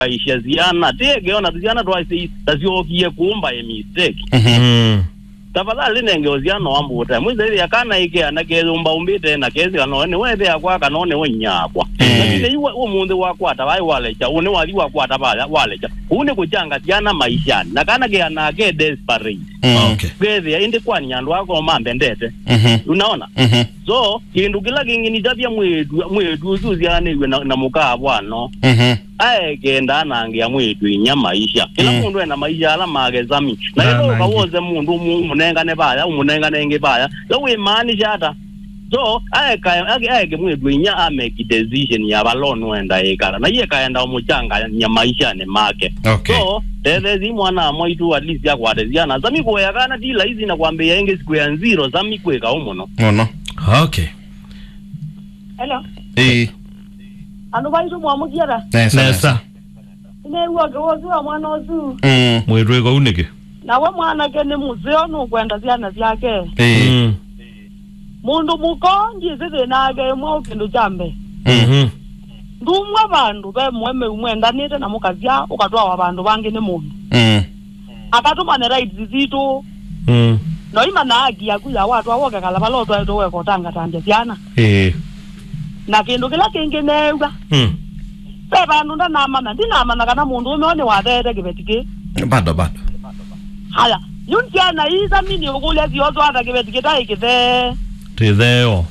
aisha ziana tege ona ziana twaise taziokie kuumba a mistake tafadhali nenge oziana wambuta mwiza ile yakana ike anake umbite na kezi kanone wewe yakwa kanone wonyakwa lakini iwe umunde wakwa tabai walecha une wali wakwa tabala walecha une kuchanga tiana maisha na kana ke anake desperate Okay. wewe inde kwani nyandu wako mambe ndete unaona so kindu kila kingini tabia mwedu zuziane iwe na mukaa bwano aegenda nange amwedu inyamaisha kila mundu ena maisha ala magezami na yebo kawoze mundu umunenga ne baya umunenga nenge baya lawe mani jata so aege mwedu inya ameki decision ya balono enda ekala na ye kaenda umuchanga nyamaisha ne make so tezi mwana moitu at least yakwate ziana zami koya kana dila hizi na kwambia enge siku ya 0 zami kweka umono no okay hello anu baitu mwamugira nesa ine wozo mwana ozu mwirwe ko unike na we mwana ke ne muzeo no kwenda ziana zake mundu mukonji zide nage mwo kindu jambe ndumwa bandu be mweme umwenda nite na mukazia ukatwa abantu bange ne mundu akatuma ne right zizito no ima na agia kuya watu awoga kala baloto ayo weko tanga tande ziana na kindu kila kingenewa beba nunda namana ndinamana kana mundu umeone wadete kibetike bado haya yunjana iza mini ukule ziyozo ata kibetike tai kithe titheo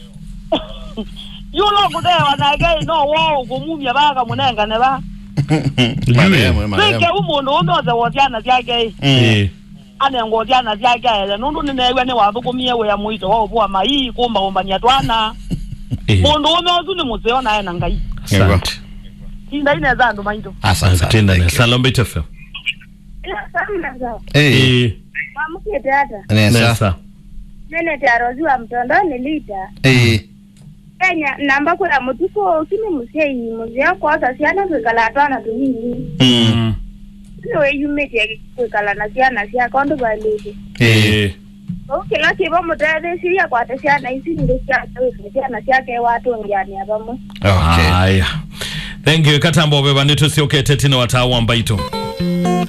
yulo kudewa na gei no wo kumumya baka munenga ne ba sike umundu unoze wotiana ziake ane ngotiana ziake ele nundu ninewe ne wathukumie we ya muito wo bwa mai kumba umbanya twana mundu unozu ni muzeo na ena ngai asante inda ine zandu maindo asante na salombe tefe mamukete hata nesa nene tiarozua mtondo ni lita Kenya namba kwa mutiko kini musei muzeo kwa sasiana kwekala atwana tumini Nwe yumeti ya kwekala na siya kondo balezi kila kiba mutade siya kwa tesiana isi siya siya ke watu ngiani abamu okay aya thank you katambo beba nito siokete tino watawa mbaito